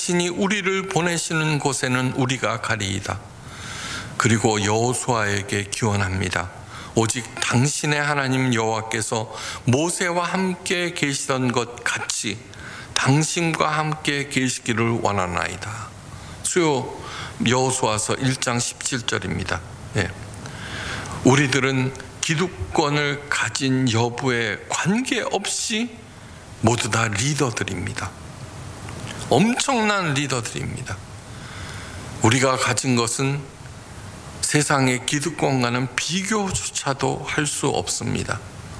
당신이 우리를 보내시는 곳에는 우리가 가리이다. 그리고 여호수아에게 기원합니다. 오직 당신의 하나님 여호와께서 모세와 함께 계시던 것 같이 당신과 함께 계시기를 원하나이다. 수요 여호수아서 1장 17절입니다. 우리들은 기득권을 가진 여부에 관계없이 모두 다 리더들입니다. 엄청난 리더들입니다. 우리가 가진 것은 세상의 기득권과는 비교조차도 할 수 없습니다.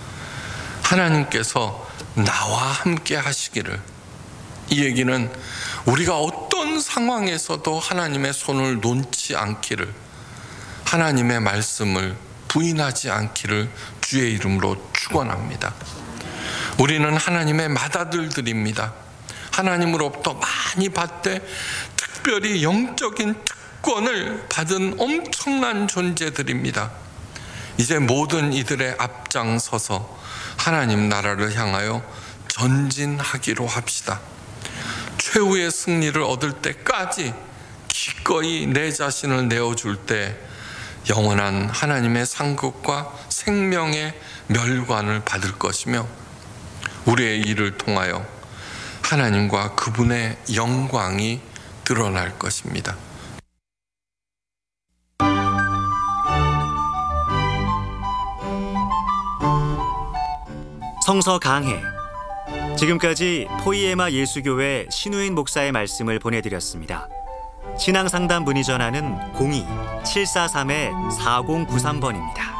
하나님께서 나와 함께 하시기를, 이 얘기는 우리가 어떤 상황에서도 하나님의 손을 놓지 않기를, 하나님의 말씀을 부인하지 않기를 주의 이름으로 축원합니다. 우리는 하나님의 맏아들들입니다. 하나님으로부터 많이 받되 특별히 영적인 특권을 받은 엄청난 존재들입니다. 이제 모든 이들의 앞장서서 하나님 나라를 향하여 전진하기로 합시다. 최후의 승리를 얻을 때까지 기꺼이 내 자신을 내어줄 때 영원한 하나님의 상급과 생명의 멸관을 받을 것이며, 우리의 일을 통하여 하나님과 그분의 영광이 드러날 것입니다. 성서 강해. 지금까지 포이에마 예수교회 신우인 목사의 말씀을 보내드렸습니다. 신앙상담 문의 전화는 02-743-4093번입니다.